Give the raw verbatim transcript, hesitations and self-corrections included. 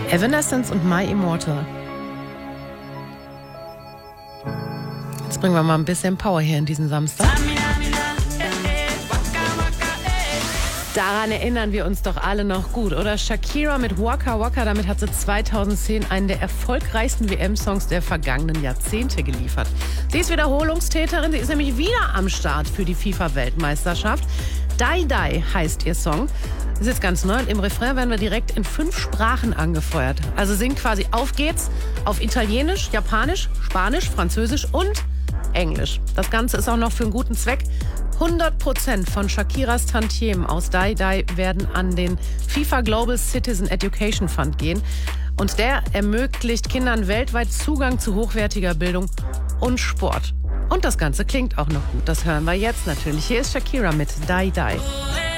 Evanescence und My Immortal. Jetzt bringen wir mal ein bisschen Power hier in diesen Samstag. Daran erinnern wir uns doch alle noch gut, oder? Shakira mit Waka Waka, damit hat sie zweitausendzehn einen der erfolgreichsten W M-Songs der vergangenen Jahrzehnte geliefert. Sie ist Wiederholungstäterin, sie ist nämlich wieder am Start für die FIFA-Weltmeisterschaft. Die Die heißt ihr Song. Das ist jetzt ganz neu und im Refrain werden wir direkt in fünf Sprachen angefeuert. Also singt quasi Auf geht's auf Italienisch, Japanisch, Spanisch, Französisch und Englisch. Das Ganze ist auch noch für einen guten Zweck. hundert Prozent von Shakiras Tantiemen aus Die Die werden an den FIFA Global Citizen Education Fund gehen. Und der ermöglicht Kindern weltweit Zugang zu hochwertiger Bildung und Sport. Und das Ganze klingt auch noch gut. Das hören wir jetzt natürlich. Hier ist Shakira mit Die Die.